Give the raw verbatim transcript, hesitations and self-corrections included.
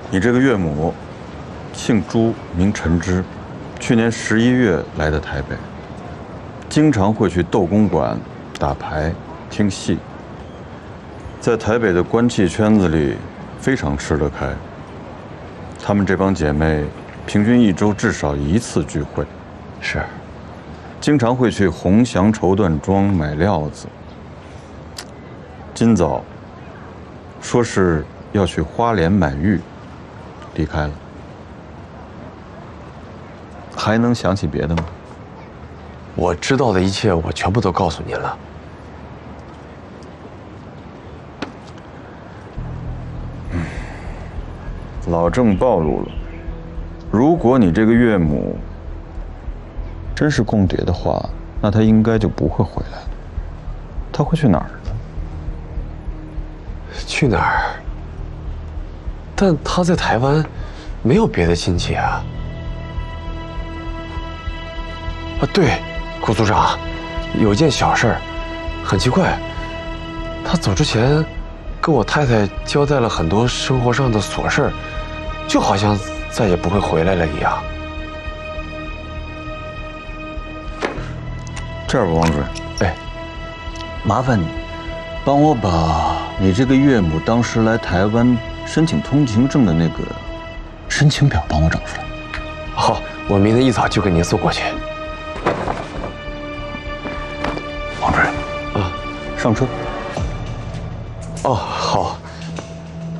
你这个岳母，姓朱，名陈芝，去年十一月来的台北，经常会去斗公馆打牌、听戏，在台北的官妓圈子里非常吃得开。她们这帮姐妹平均一周至少一次聚会， 是， 经常会去鸿祥绸缎庄买料子。今早说是要去花莲买玉，离开了。还能想起别的吗？ 我知道的一切，我全部都告诉您了。 嗯，老郑暴露了。如果你这个岳母真是共谍的话，那她应该就不会回来了。她会去哪儿呢？ 去哪儿？但她在台湾没有别的亲戚啊。啊，对，顾组长，有件小事儿，很奇怪，他走之前跟我太太交代了很多生活上的琐事儿，就好像再也不会回来了一样。 这样吧，王主任， 哎， 麻烦你帮我把你这个岳母当时来台湾申请通行证的那个申请表帮我找出来。 好，我明天一早就给您送过去。 王主任， 啊， 上车。 哦。